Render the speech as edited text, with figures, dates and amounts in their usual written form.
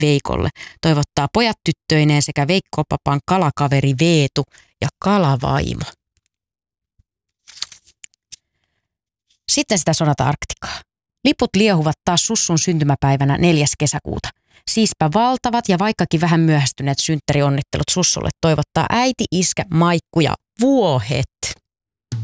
Veikolle. Toivottaa pojat tyttöineen sekä Veikko Papan kalakaveri Veetu ja kalavaimo. Sitten sitä Sonata Arktikaa. Liput liehuvat taas Sussun syntymäpäivänä 4. kesäkuuta. Siispä valtavat ja vaikkakin vähän myöhästyneet synttärionnittelut Sussulle toivottaa äiti, iskä, Maikku ja vuohet.